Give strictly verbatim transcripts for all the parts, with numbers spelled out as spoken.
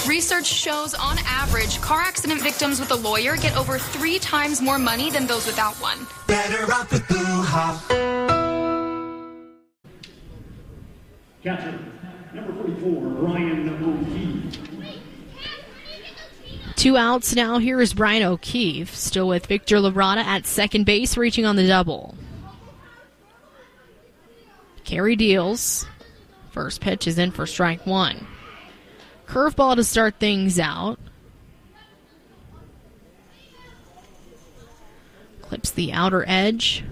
Research shows, on average, car accident victims with a lawyer get over three times more money than those without one. Better off with Blue Hawk. Catcher, number forty-four, Brian O'Keefe. Two outs now. Here is Brian O'Keefe, still with Victor Labrada at second base, reaching on the double. Carey deals. First pitch is in for strike one. Curveball to start things out. Clips the outer edge.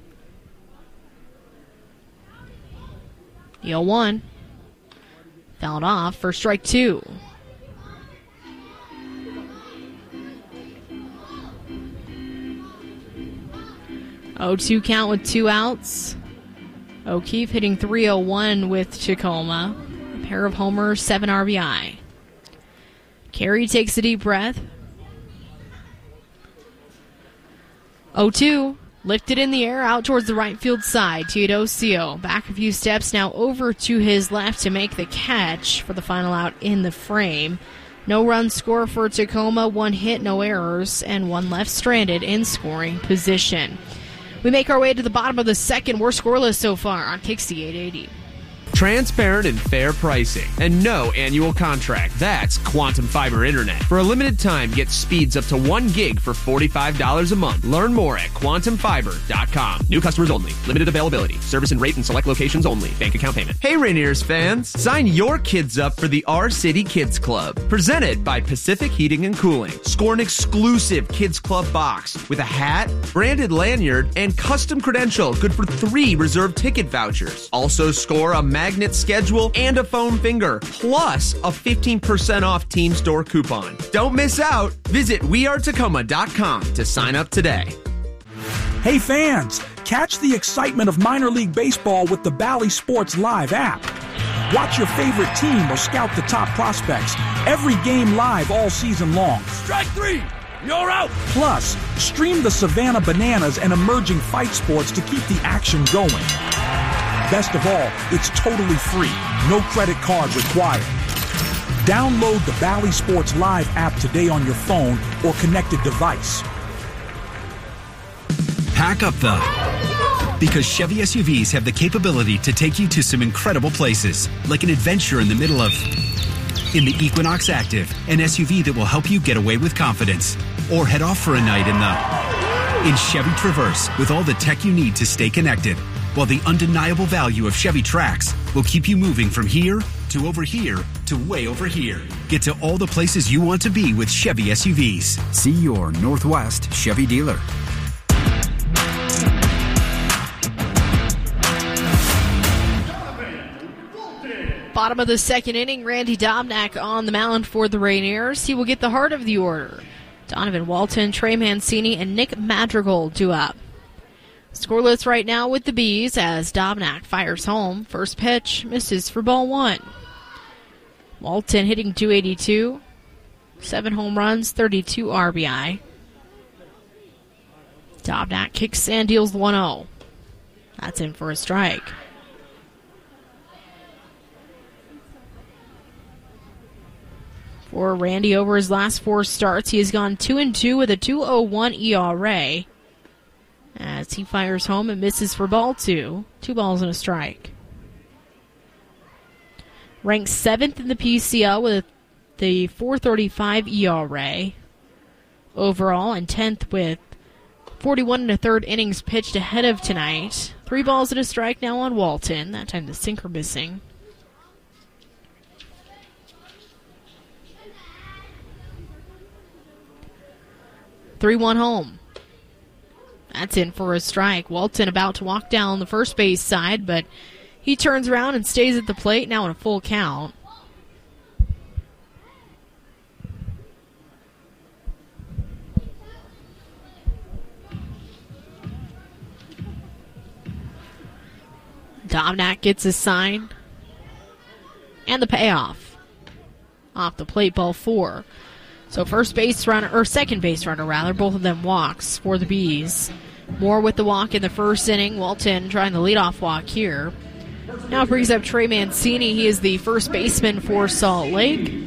The oh one. Fouled off for strike two. oh two count with two outs. O'Keefe hitting three oh one with Tacoma. A pair of homers, seven R B I. Carey takes a deep breath. oh two. Lifted in the air out towards the right field side. Teodosio back a few steps now over to his left to make the catch for the final out in the frame. No run score for Tacoma, one hit, no errors, and one left stranded in scoring position. We make our way to the bottom of the second. We're scoreless so far on Kixie eight eighty. Transparent and fair pricing, and no annual contract. That's Quantum Fiber Internet. For a limited time, get speeds up to one gig for forty-five dollars a month. Learn more at quantum fiber dot com. New customers only. Limited availability. Service and rate in select locations only. Bank account payment. Hey Rainiers fans, sign your kids up for the Our City Kids Club. Presented by Pacific Heating and Cooling. Score an exclusive Kids Club box with a hat, branded lanyard, and custom credential good for three reserved ticket vouchers. Also score a magnet schedule and a foam finger, plus a fifteen percent off team store coupon. Don't miss out. Visit we are tacoma dot com to sign up today. Hey fans, catch the excitement of minor league baseball with the Bally Sports Live app. Watch your favorite team or scout the top prospects. Every game live all season long. Strike three! You're out! Plus, stream the Savannah Bananas and emerging fight sports to keep the action going. Best of all, it's totally free. No credit card required. Download the Bally Sports Live app today on your phone or connected device. Pack up the... Because Chevy S U Vs have the capability to take you to some incredible places, like an adventure in the middle of... In the Equinox Active, an S U V that will help you get away with confidence. Or head off for a night in the... In Chevy Traverse, with all the tech you need to stay connected. While the undeniable value of Chevy Trax will keep you moving from here to over here to way over here. Get to all the places you want to be with Chevy S U Vs. See your Northwest Chevy dealer. Bottom of the second inning, Randy Dobnak on the mound for the Rainiers. He will get the heart of the order. Donovan Walton, Trey Mancini, and Nick Madrigal due up. Scoreless right now with the Bees as Dobnak fires home. First pitch misses for ball one. Walton hitting two eighty-two. Seven home runs, thirty-two R B I. Dobnak kicks and deals the one oh. That's in for a strike. For Randy, over his last four starts, he has gone two and two with a two oh one E R A. As he fires home and misses for ball two. Two balls and a strike. Ranked seventh in the P C L with the four thirty-five E R A overall, and tenth with forty-one and a third innings pitched ahead of tonight. Three balls and a strike now on Walton. That time the sinker missing. three one home. That's in for a strike. Walton about to walk down the first base side, but he turns around and stays at the plate now in a full count. Dobnak gets his sign. And the payoff. Off the plate, ball four. So first base runner, or second base runner rather, both of them walks for the Bees. Moore with the walk in the first inning. Walton trying the leadoff walk here. Now brings up Trey Mancini. He is the first baseman for Salt Lake.